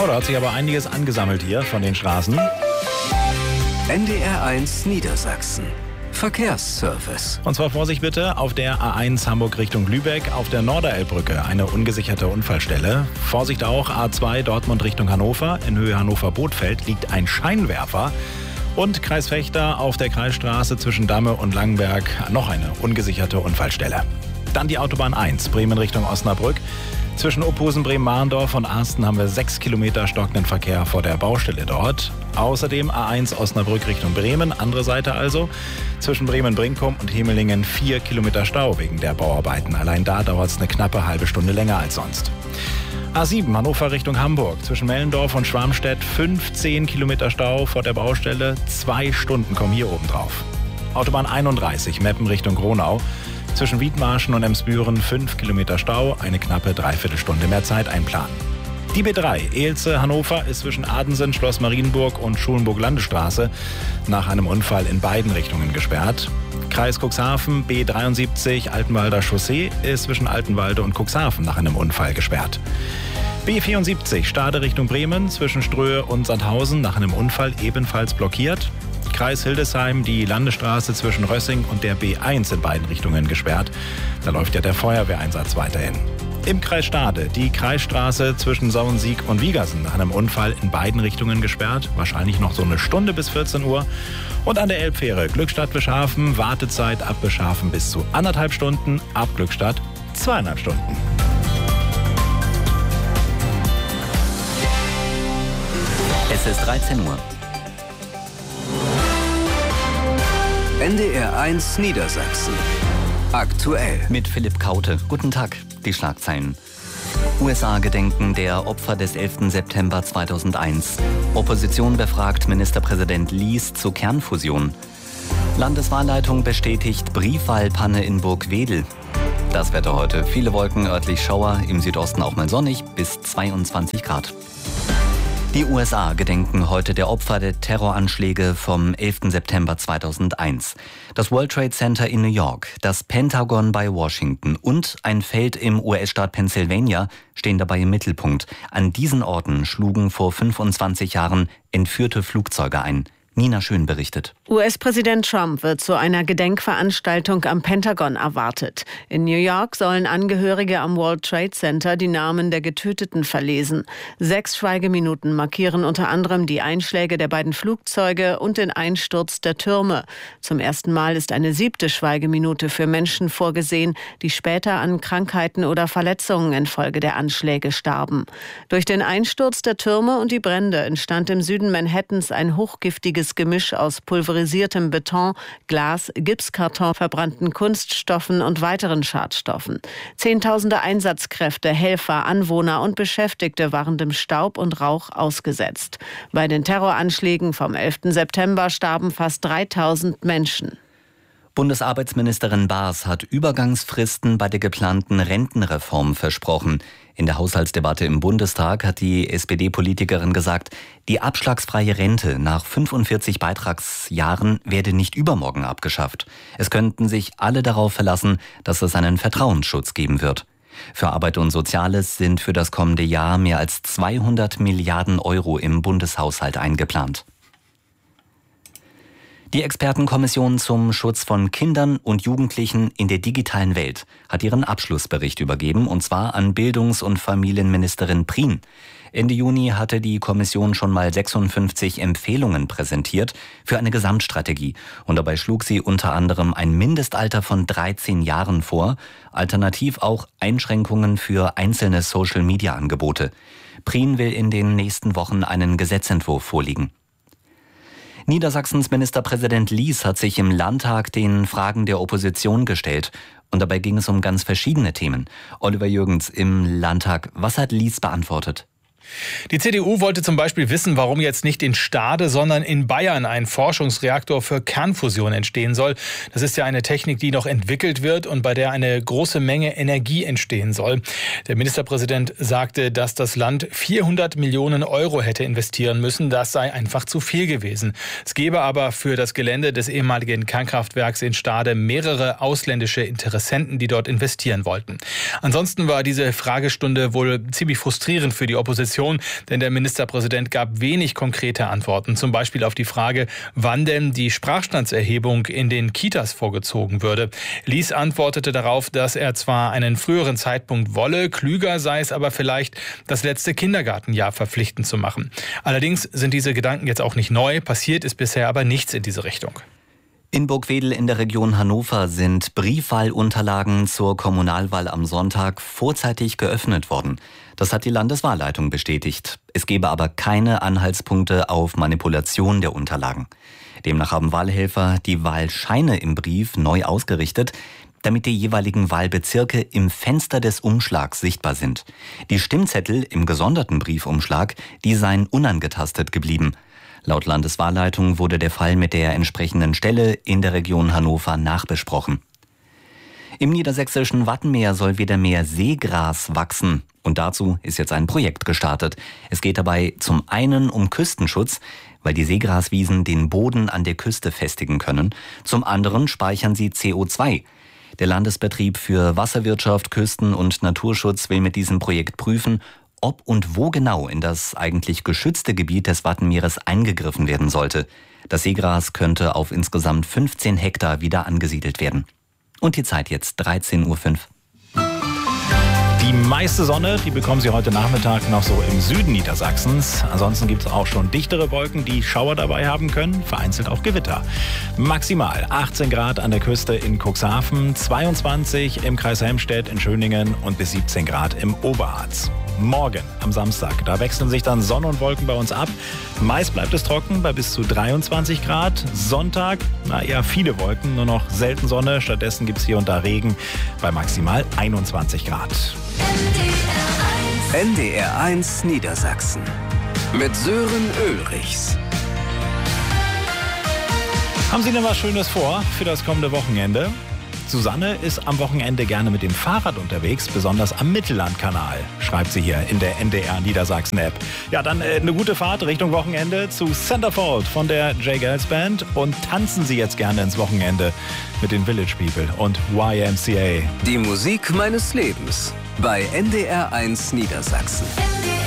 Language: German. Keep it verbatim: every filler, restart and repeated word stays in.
Oh, da hat sich aber einiges angesammelt hier von den Straßen. N D R eins Niedersachsen. Verkehrsservice. Und zwar Vorsicht bitte auf der A eins Hamburg Richtung Lübeck, auf der Norderelbbrücke eine ungesicherte Unfallstelle. Vorsicht auch A zwei Dortmund Richtung Hannover, in Höhe Hannover-Bothfeld liegt ein Scheinwerfer. Und Kreis Vechta auf der Kreisstraße zwischen Damme und Langenberg noch eine ungesicherte Unfallstelle. Dann die Autobahn eins, Bremen Richtung Osnabrück. Zwischen Ophusen, Bremen-Marendorf und Arsten haben wir sechs Kilometer stockenden Verkehr vor der Baustelle dort. Außerdem A eins Osnabrück Richtung Bremen, andere Seite also. Zwischen Bremen-Brinkum und Hemelingen vier Kilometer Stau wegen der Bauarbeiten. Allein da dauert es eine knappe halbe Stunde länger als sonst. A sieben Hannover Richtung Hamburg. Zwischen Mellendorf und Schwarmstedt fünfzehn Kilometer Stau vor der Baustelle. Zwei Stunden kommen hier oben drauf. Autobahn einunddreißig Meppen Richtung Gronau. Zwischen Wiedmarschen und Emsbüren fünf Kilometer Stau, eine knappe Dreiviertelstunde mehr Zeit einplanen. Die B drei Ehlze Hannover ist zwischen Adensen, Schloss Marienburg und Schulenburg-Landesstraße nach einem Unfall in beiden Richtungen gesperrt. Kreis Cuxhaven B dreiundsiebzig Altenwalder Chaussee ist zwischen Altenwalde und Cuxhaven nach einem Unfall gesperrt. B vierundsiebzig Stade Richtung Bremen zwischen Ströhe und Sandhausen nach einem Unfall ebenfalls blockiert. Kreis Hildesheim die Landesstraße zwischen Rössing und der B eins in beiden Richtungen gesperrt. Da läuft ja der Feuerwehreinsatz weiterhin. Im Kreis Stade die Kreisstraße zwischen Sauensiek und Wiegersen nach einem Unfall in beiden Richtungen gesperrt. Wahrscheinlich noch so eine Stunde bis vierzehn Uhr. Und an der Elbfähre Glückstadt-Beschhafen Wartezeit ab Beschhafen bis zu anderthalb Stunden, ab Glückstadt zweieinhalb Stunden. Es ist dreizehn Uhr. N D R eins Niedersachsen. Aktuell. Mit Philipp Kaute. Guten Tag. Die Schlagzeilen. U S A gedenken der Opfer des elften September zweitausendeins. Opposition befragt Ministerpräsident Lies zur Kernfusion. Landeswahlleitung bestätigt Briefwahlpanne in Burgwedel. Das Wetter heute. Viele Wolken, örtlich Schauer, im Südosten auch mal sonnig, bis zweiundzwanzig Grad. Die U S A gedenken heute der Opfer der Terroranschläge vom elften September zweitausendeins. Das World Trade Center in New York, das Pentagon bei Washington und ein Feld im U S-Staat Pennsylvania stehen dabei im Mittelpunkt. An diesen Orten schlugen vor fünfundzwanzig Jahren entführte Flugzeuge ein. Nina Schön berichtet. U S-Präsident Trump wird zu einer Gedenkveranstaltung am Pentagon erwartet. In New York sollen Angehörige am World Trade Center die Namen der Getöteten verlesen. Sechs Schweigeminuten markieren unter anderem die Einschläge der beiden Flugzeuge und den Einsturz der Türme. Zum ersten Mal ist eine siebte Schweigeminute für Menschen vorgesehen, die später an Krankheiten oder Verletzungen infolge der Anschläge starben. Durch den Einsturz der Türme und die Brände entstand im Süden Manhattans ein hochgiftiges Gemisch aus pulverisiertem Beton, Glas, Gipskarton, verbrannten Kunststoffen und weiteren Schadstoffen. Zehntausende Einsatzkräfte, Helfer, Anwohner und Beschäftigte waren dem Staub und Rauch ausgesetzt. Bei den Terroranschlägen vom elften September starben fast dreitausend Menschen. Bundesarbeitsministerin Baas hat Übergangsfristen bei der geplanten Rentenreform versprochen. In der Haushaltsdebatte im Bundestag hat die S P D-Politikerin gesagt, die abschlagsfreie Rente nach fünfundvierzig Beitragsjahren werde nicht übermorgen abgeschafft. Es könnten sich alle darauf verlassen, dass es einen Vertrauensschutz geben wird. Für Arbeit und Soziales sind für das kommende Jahr mehr als zweihundert Milliarden Euro im Bundeshaushalt eingeplant. Die Expertenkommission zum Schutz von Kindern und Jugendlichen in der digitalen Welt hat ihren Abschlussbericht übergeben, und zwar an Bildungs- und Familienministerin Prien. Ende Juni hatte die Kommission schon mal sechsundfünfzig Empfehlungen präsentiert für eine Gesamtstrategie. Und dabei schlug sie unter anderem ein Mindestalter von dreizehn Jahren vor, alternativ auch Einschränkungen für einzelne Social-Media-Angebote. Prien will in den nächsten Wochen einen Gesetzentwurf vorlegen. Niedersachsens Ministerpräsident Lies hat sich im Landtag den Fragen der Opposition gestellt. Und dabei ging es um ganz verschiedene Themen. Oliver Jürgens im Landtag. Was hat Lies beantwortet? Die C D U wollte zum Beispiel wissen, warum jetzt nicht in Stade, sondern in Bayern ein Forschungsreaktor für Kernfusion entstehen soll. Das ist ja eine Technik, die noch entwickelt wird und bei der eine große Menge Energie entstehen soll. Der Ministerpräsident sagte, dass das Land vierhundert Millionen Euro hätte investieren müssen. Das sei einfach zu viel gewesen. Es gebe aber für das Gelände des ehemaligen Kernkraftwerks in Stade mehrere ausländische Interessenten, die dort investieren wollten. Ansonsten war diese Fragestunde wohl ziemlich frustrierend für die Opposition. Diskussion, denn der Ministerpräsident gab wenig konkrete Antworten. Zum Beispiel auf die Frage, wann denn die Sprachstandserhebung in den Kitas vorgezogen würde. Lies antwortete darauf, dass er zwar einen früheren Zeitpunkt wolle, klüger sei es aber vielleicht, das letzte Kindergartenjahr verpflichtend zu machen. Allerdings sind diese Gedanken jetzt auch nicht neu, passiert ist bisher aber nichts in diese Richtung. In Burgwedel in der Region Hannover sind Briefwahlunterlagen zur Kommunalwahl am Sonntag vorzeitig geöffnet worden. Das hat die Landeswahlleitung bestätigt. Es gebe aber keine Anhaltspunkte auf Manipulation der Unterlagen. Demnach haben Wahlhelfer die Wahlscheine im Brief neu ausgerichtet, damit die jeweiligen Wahlbezirke im Fenster des Umschlags sichtbar sind. Die Stimmzettel im gesonderten Briefumschlag, die seien unangetastet geblieben. Laut Landeswahlleitung wurde der Fall mit der entsprechenden Stelle in der Region Hannover nachbesprochen. Im niedersächsischen Wattenmeer soll wieder mehr Seegras wachsen. Und dazu ist jetzt ein Projekt gestartet. Es geht dabei zum einen um Küstenschutz, weil die Seegraswiesen den Boden an der Küste festigen können. Zum anderen speichern sie C O zwei. Der Landesbetrieb für Wasserwirtschaft, Küsten- und Naturschutz will mit diesem Projekt prüfen, ob und wo genau in das eigentlich geschützte Gebiet des Wattenmeeres eingegriffen werden sollte. Das Seegras könnte auf insgesamt fünfzehn Hektar wieder angesiedelt werden. Und die Zeit jetzt dreizehn Uhr fünf. Die meiste Sonne, die bekommen Sie heute Nachmittag noch so im Süden Niedersachsens. Ansonsten gibt es auch schon dichtere Wolken, die Schauer dabei haben können, vereinzelt auch Gewitter. Maximal achtzehn Grad an der Küste in Cuxhaven, zweiundzwanzig im Kreis Helmstedt, in Schöningen und bis siebzehn Grad im Oberharz. Morgen am Samstag, da wechseln sich dann Sonne und Wolken bei uns ab. Meist bleibt es trocken bei bis zu dreiundzwanzig Grad. Sonntag, na eher viele Wolken, nur noch selten Sonne. Stattdessen gibt es hier und da Regen bei maximal einundzwanzig Grad. N D R eins Niedersachsen mit Sören Ulrichs. Haben Sie denn was Schönes vor für das kommende Wochenende? Susanne ist am Wochenende gerne mit dem Fahrrad unterwegs, besonders am Mittellandkanal, schreibt sie hier in der N D R Niedersachsen App. Ja, dann äh, eine gute Fahrt Richtung Wochenende zu Centerfold von der J. Gels Band und tanzen Sie jetzt gerne ins Wochenende mit den Village People und Y M C A. Die Musik meines Lebens bei N D R eins Niedersachsen.